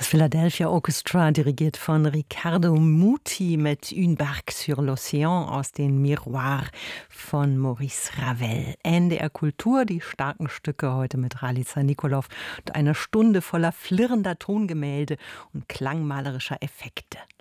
Philadelphia Orchestra, dirigiert von Riccardo Muti mit Une barque sur l'océan aus den Miroirs von Maurice Ravel. NDR Kultur, die starken Stücke heute mit Ralica Nikolov und eine Stunde voller flirrender Tongemälde und klangmalerischer Effekte.